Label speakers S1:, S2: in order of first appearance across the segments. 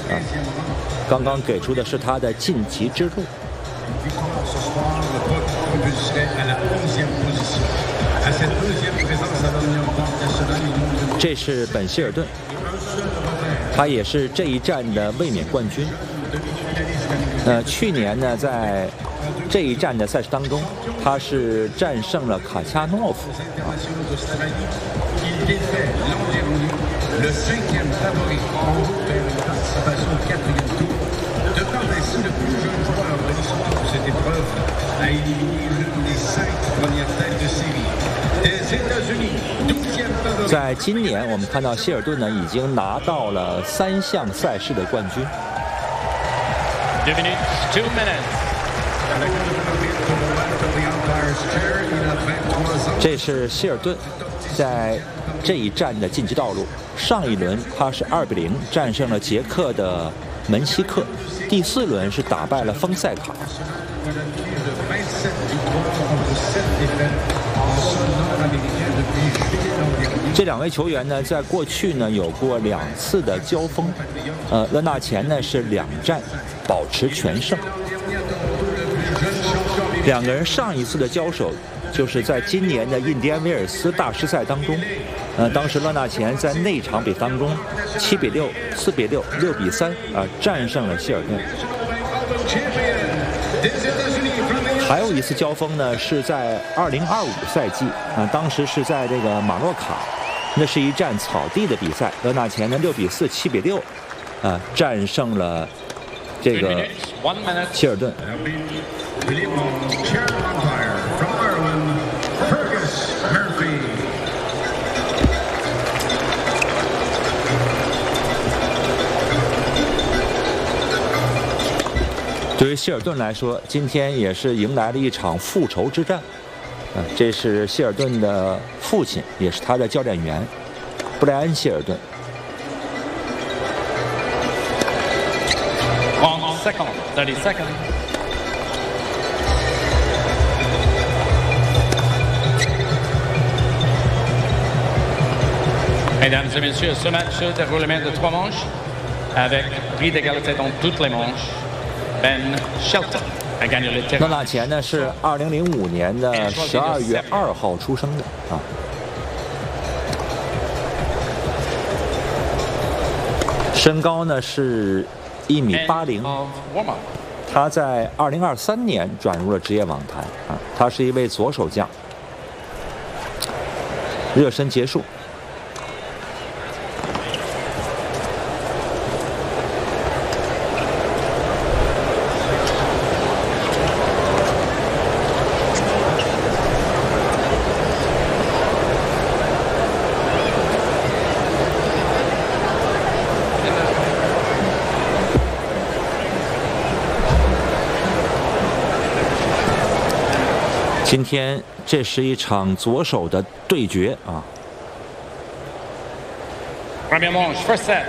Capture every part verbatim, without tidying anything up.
S1: 啊，刚刚给出的是他的晋级之路。这是本希尔顿，他也是这一站的卫冕冠军。呃，去年呢，在这一站的赛事当中，他是战胜了卡恰诺夫啊。在今年，我们看到希尔顿呢已经拿到了三项赛事的冠军。
S2: Two minutes, two minutes.
S1: 这是希尔顿在这一站的晋级道路。上一轮他是二比零战胜了捷克的门西克，第四轮是打败了丰塞卡。这两位球员呢，在过去呢有过两次的交锋，呃，勒纳前呢是两战保持全胜。两个人上一次的交手就是在今年的印第安威尔斯大师赛当中，呃，当时勒纳前在那场比赛当中七比六、四比六、六比三啊战胜了希尔顿。还有一次交锋呢，是在二零二五赛季啊，当时是在这个马洛卡，那是一战草地的比赛，勒纳前呢六比四、七比六啊战胜了这个希尔顿。对于希尔顿来说，今天也是迎来了一场复仇之战。啊，这是希尔顿的父亲，也是他的教练员，布莱恩·希尔顿。
S2: One second, thirty seconds. Mesdames et messieurs, ce match se déroule de trois manches avec prix d'égalité dans toutes les manches. Ben Shelton a gagné le terrain.
S1: 勒纳前呢是二零零五年的十二月二号出生的啊。身高呢是一米八零。他在二零二三年转入了职业网坛啊。他是一位左手将。热身结束。今天这是一场左手的对决啊。
S2: Premier manche, first set.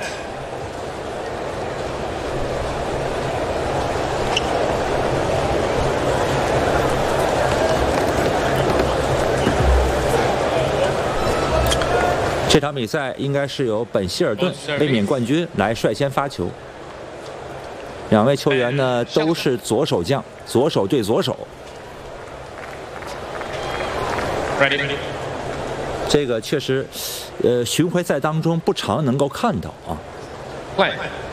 S1: 这场比赛应该是由本希尔顿卫冕冠军来率先发球。两位球员呢都是左手将，左手对左手。这个确实，呃，巡回赛当中不常能够看到啊。
S2: Play.